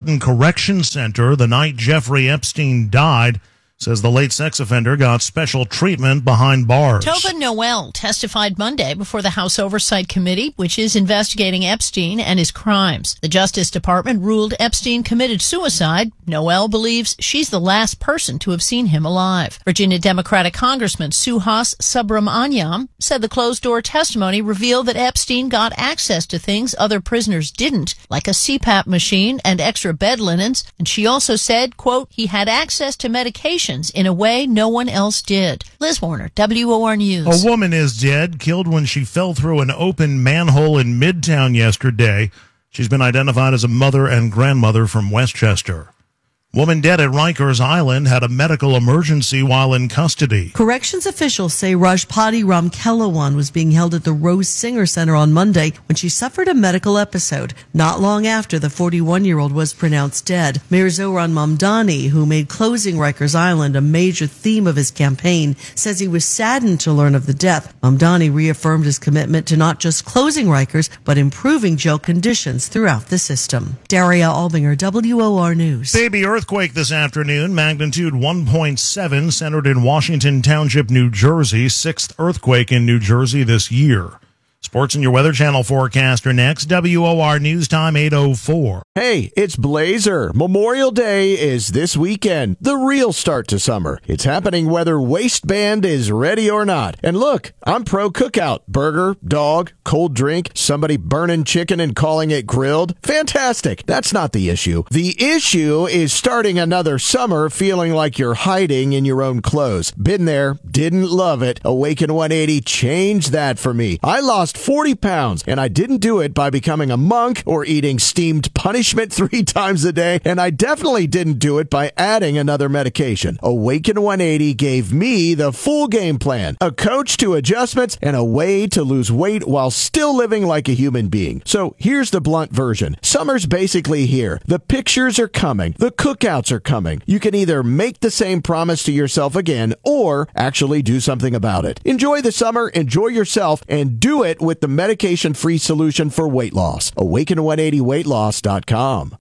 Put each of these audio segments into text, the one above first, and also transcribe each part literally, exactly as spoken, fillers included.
Manhattan Correction Center the night Jeffrey Epstein died says the late sex offender got special treatment behind bars. Tova Noel testified Monday before the House Oversight Committee, which is investigating Epstein and his crimes. The Justice Department ruled Epstein committed suicide. Noel believes she's the last person to have seen him alive. Virginia Democratic Congressman Suhas Subramanyam said the closed-door testimony revealed that Epstein got access to things other prisoners didn't, like a C PAP machine and extra bed linens. And she also said, quote, he had access to medication in a way no one else did. Liz Warner, W O R News. A woman is dead, killed when she fell through an open manhole in Midtown yesterday. She's been identified as a mother and grandmother from Westchester. Woman dead at Rikers Island had a medical emergency while in custody. Corrections officials say Rajpati Ramkelawan was being held at the Rose Singer Center on Monday when she suffered a medical episode. Not long after, the forty-one-year-old was pronounced dead. Mayor Zoran Mamdani, who made closing Rikers Island a major theme of his campaign, says he was saddened to learn of the death. Mamdani reaffirmed his commitment to not just closing Rikers, but improving jail conditions throughout the system. Daria Albinger, W O R News. Baby Earth Earthquake this afternoon, magnitude one point seven, centered in Washington Township, New Jersey. Sixth earthquake in New Jersey this year. Sports and your Weather Channel forecaster next. W O R News Time eight oh four. Hey, it's Blazer. Memorial Day is this weekend, the real start to summer. It's happening whether waistband is ready or not. And look, I'm pro cookout. Burger, dog, cold drink, somebody burning chicken and calling it grilled. Fantastic. That's not the issue. The issue is starting another summer feeling like you're hiding in your own clothes. Been there, didn't love it. Awaken one eighty changed that for me. I lost forty pounds, and I didn't do it by becoming a monk or eating steamed punishment three times a day, and I definitely didn't do it by adding another medication. Awaken one eighty gave me the full game plan, a coach to adjustments, and a way to lose weight while still living like a human being. So here's the blunt version. Summer's basically here. The pictures are coming. The cookouts are coming. You can either make the same promise to yourself again or actually do something about it. Enjoy the summer, enjoy yourself, and do it with the medication-free solution for weight loss. Awaken one eighty weight loss dot com.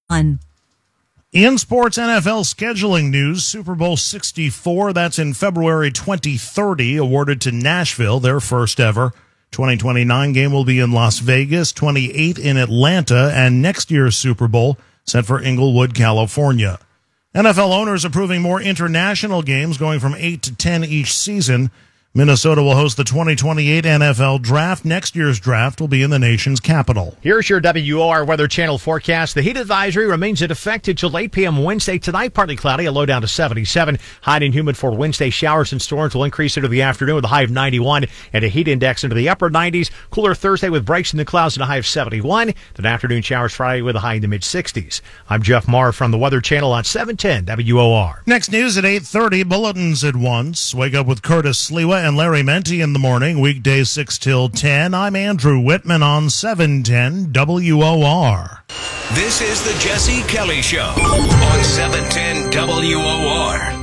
In sports N F L scheduling news, Super Bowl sixty-four, that's in February twenty thirty, awarded to Nashville, their first ever. twenty twenty-nine game will be in Las Vegas, twenty-eight in Atlanta, and next year's Super Bowl set for Inglewood, California. N F L owners approving more international games, going from eight to ten each season. Minnesota will host the twenty twenty-eight N F L Draft. Next year's draft will be in the nation's capital. Here's your W O R Weather Channel forecast. The heat advisory remains in effect until eight p.m. Wednesday. Tonight, partly cloudy, a low down to seventy-seven. Hot and humid for Wednesday. Showers and storms will increase into the afternoon with a high of ninety-one and a heat index into the upper nineties. Cooler Thursday with breaks in the clouds and a high of seventy-one. Then afternoon showers Friday with a high in the mid-sixties. I'm Jeff Marr from the Weather Channel on seven ten W O R. Next news at eight thirty, bulletins at once. Wake up with Curtis Sliwa and Larry Menti in the morning, weekdays six till ten. I'm Andrew Whitman on seven ten W O R. This is the Jesse Kelly Show on seven ten W O R.